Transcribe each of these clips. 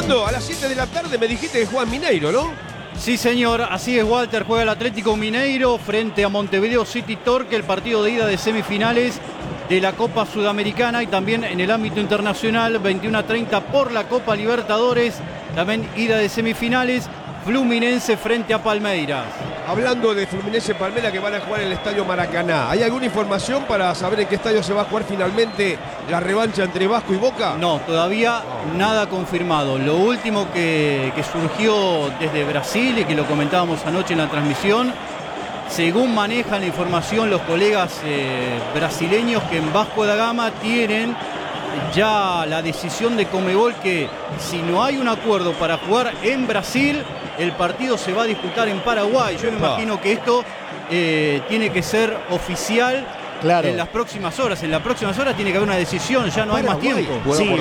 Fernando, a las 7 de la tarde me dijiste que juega Mineiro, ¿no? Sí, señor, así es, Walter. Juega el Atlético Mineiro frente a Montevideo City Torque, el partido de ida de semifinales de la Copa Sudamericana, y también en el ámbito internacional, 21:30 por la Copa Libertadores, también ida de semifinales, Fluminense frente a Palmeiras. Hablando de Fluminense y Palmeiras, que van a jugar en el Estadio Maracaná, ¿hay alguna información para saber en qué estadio se va a jugar finalmente la revancha entre Vasco y Boca? No, todavía nada confirmado. Lo último que surgió desde Brasil, y que lo comentábamos anoche en la transmisión, según manejan la información los colegas brasileños, que en Vasco da Gama tienen ya la decisión de Conmebol que si no hay un acuerdo para jugar en Brasil, el partido se va a disputar en Paraguay. Yo me imagino que esto tiene que ser oficial. Claro. En las próximas horas. En las próximas horas tiene que haber una decisión, ya no hay más tiempo. Sí,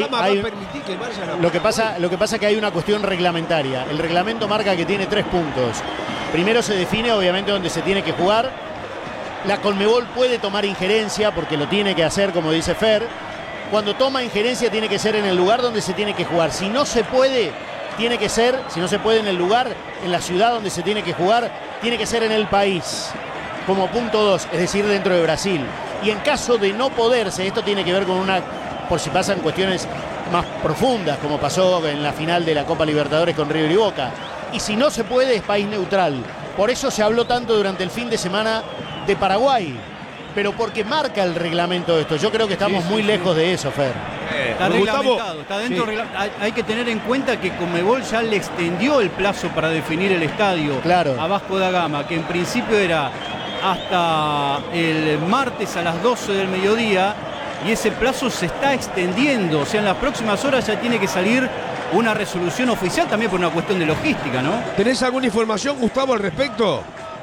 lo que pasa es que hay una cuestión reglamentaria. El reglamento marca que tiene 3 puntos. Primero se define obviamente dónde se tiene que jugar. La Conmebol puede tomar injerencia porque lo tiene que hacer, como dice Fer. Cuando toma injerencia tiene que ser en el lugar donde se tiene que jugar. Si no se puede, tiene que ser, si no se puede en el lugar, en la ciudad donde se tiene que jugar, tiene que ser en el país. Como punto 2, es decir, dentro de Brasil. Y en caso de no poderse, esto tiene que ver con por si pasan cuestiones más profundas, como pasó en la final de la Copa Libertadores con River y Boca. Y si no se puede, es país neutral. Por eso se habló tanto durante el fin de semana de Paraguay. Pero porque marca el reglamento esto. Yo creo que estamos muy lejos de eso, Fer. Está reglamentado, está dentro. Sí. Hay que tener en cuenta que Conmebol ya le extendió el plazo para definir el estadio a Vasco da Gama, que en principio era hasta el martes a las 12 del mediodía, y ese plazo se está extendiendo. O sea, en las próximas horas ya tiene que salir una resolución oficial, también por una cuestión de logística, ¿no? ¿Tenés alguna información, Gustavo, al respecto?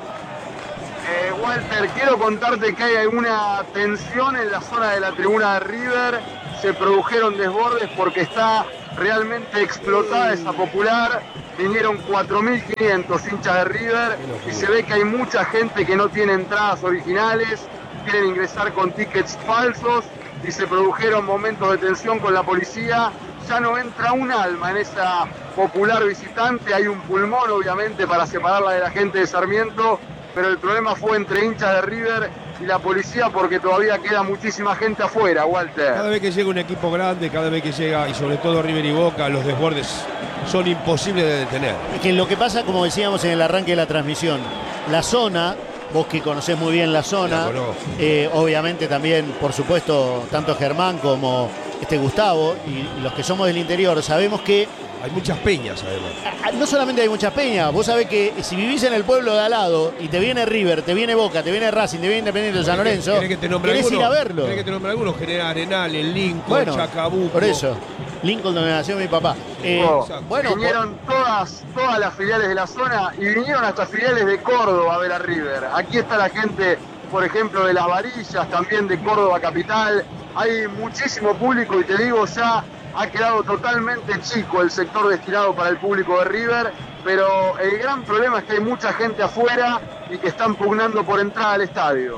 Walter, quiero contarte que hay alguna tensión en la zona de la tribuna de River. Se produjeron desbordes porque está realmente explotada esa Popular. Vinieron 4.500 hinchas de River y se ve que hay mucha gente que no tiene entradas originales, quieren ingresar con tickets falsos y se produjeron momentos de tensión con la policía. Ya no entra un alma en esa Popular visitante, hay un pulmón obviamente para separarla de la gente de Sarmiento, pero el problema fue entre hinchas de River y la policía porque todavía queda muchísima gente afuera, Walter. Cada vez que llega un equipo grande, cada vez que llega, y sobre todo River y Boca, los desbordes son imposibles de detener. Es que lo que pasa, como decíamos en el arranque de la transmisión, la zona, vos que conocés muy bien la zona, obviamente también, por supuesto, tanto Germán como Gustavo y los que somos del interior, sabemos que hay muchas peñas, además. No solamente hay muchas peñas, vos sabés que si vivís en el pueblo de al lado y te viene River, te viene Boca, te viene Racing, te viene Independiente de San Lorenzo, querés ir a verlo. ¿Querés que te nombre algunos? General Arenales, Lincoln, Chacabuco. Por eso, Lincoln, donde nació mi papá. Vinieron todas las filiales de la zona y vinieron hasta filiales de Córdoba a ver a River. Aquí está la gente, por ejemplo, de Las Varillas, también de Córdoba capital. Hay muchísimo público y te digo, ya ha quedado totalmente chico el sector destinado para el público de River, pero el gran problema es que hay mucha gente afuera y que están pugnando por entrar al estadio.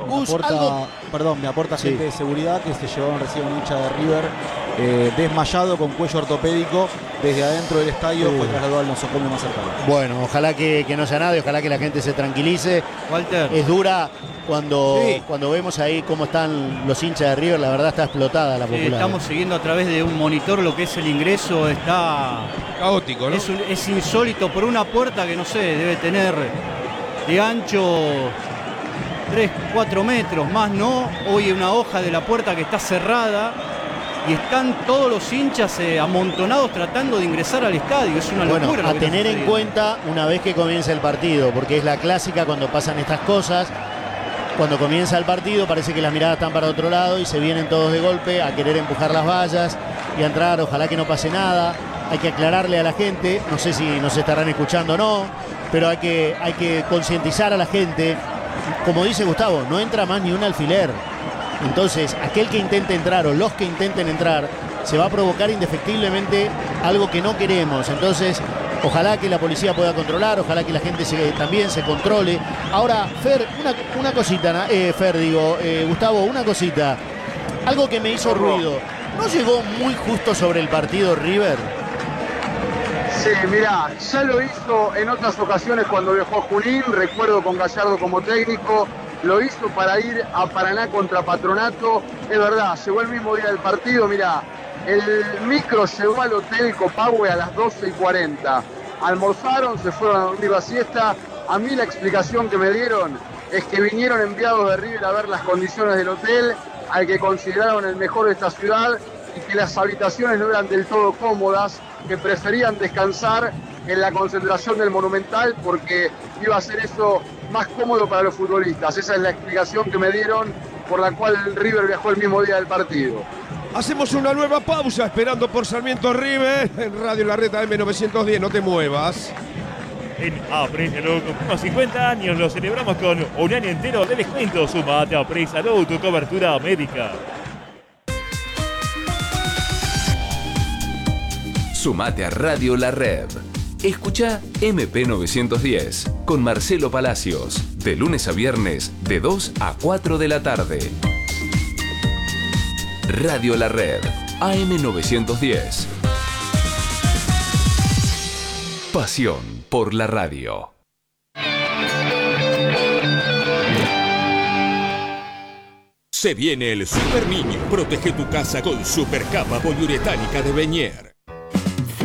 Me aporta gente de seguridad que se llevaron recién un hincha de River desmayado con cuello ortopédico desde adentro del estadio, fue trasladado al nosocomio más cercano. Bueno, ojalá que no sea nada y ojalá que la gente se tranquilice. Walter. Es dura cuando vemos ahí cómo están los hinchas de River, la verdad está explotada la Popular. Estamos siguiendo a través de un monitor lo que es el ingreso, está caótico, ¿no? Es insólito, por una puerta que no sé, debe tener de ancho 3-4 metros, más no. Hoy hay una hoja de la puerta que está cerrada y están todos los hinchas amontonados tratando de ingresar al estadio. Es una locura. A tener en cuenta una vez que comienza el partido, porque es la clásica cuando pasan estas cosas. Cuando comienza el partido parece que las miradas están para otro lado y se vienen todos de golpe a querer empujar las vallas y a entrar. Ojalá que no pase nada. Hay que aclararle a la gente, no sé si nos estarán escuchando o no, pero hay que concientizar a la gente. Como dice Gustavo, no entra más ni un alfiler. Entonces, aquel que intente entrar o los que intenten entrar, se va a provocar indefectiblemente algo que no queremos. Entonces, ojalá que la policía pueda controlar, ojalá que la gente también se controle. Ahora, Fer, una cosita, Gustavo, una cosita. Algo que me hizo ruido. ¿No llegó muy justo sobre el partido River? Sí, mirá, ya lo hizo en otras ocasiones cuando viajó a Junín, recuerdo con Gallardo como técnico, lo hizo para ir a Paraná contra Patronato, es verdad, llegó el mismo día del partido, mirá, el micro llegó al hotel Copahue a las 12:40, almorzaron, se fueron a dormir la siesta. A mí la explicación que me dieron es que vinieron enviados de River a ver las condiciones del hotel, al que consideraron el mejor de esta ciudad, y que las habitaciones no eran del todo cómodas, que preferían descansar en la concentración del Monumental porque iba a ser eso más cómodo para los futbolistas. Esa es la explicación que me dieron, por la cual el River viajó el mismo día del partido. Hacemos una nueva pausa esperando por Sarmiento River en Radio La Red AM910. No te muevas. En Apresalud cumplimos 50 años, lo celebramos con un año entero de descuento. Sumate a Apresalud, tu cobertura médica. Sumate a Radio La Red. Escucha MP910 con Marcelo Palacios, de lunes a viernes de 2 a 4 de la tarde. Radio La Red, AM910. Pasión por la radio. Se viene el Super Niño. Protege tu casa con Super Capa Poliuretánica de Beñer.